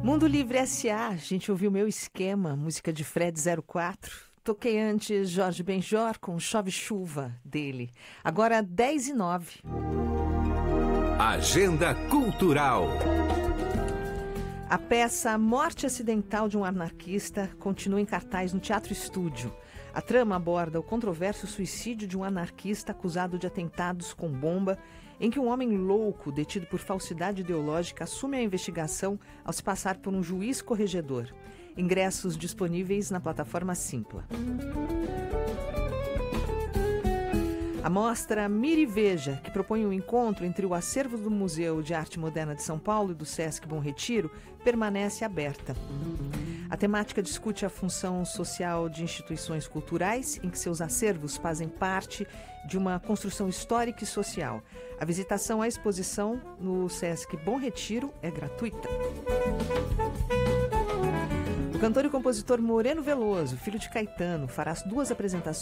Mundo Livre S.A., a gente ouviu Meu Esquema, música de Fred 04. Toquei antes Jorge Benjor com Chove Chuva, dele. Agora 10h09. Agenda Cultural. A peça Morte Acidental de um Anarquista continua em cartaz no Teatro Estúdio. A trama aborda o controverso suicídio de um anarquista acusado de atentados com bomba, em que um homem louco, detido por falsidade ideológica, assume a investigação ao se passar por um juiz corregedor. Ingressos disponíveis na plataforma Simpla. A mostra Mire e Veja, que propõe um encontro entre o acervo do Museu de Arte Moderna de São Paulo e do Sesc Bom Retiro, permanece aberta. A temática discute a função social de instituições culturais, em que seus acervos fazem parte de uma construção histórica e social. A visitação à exposição no Sesc Bom Retiro é gratuita. O cantor e compositor Moreno Veloso, filho de Caetano, fará 2 apresentações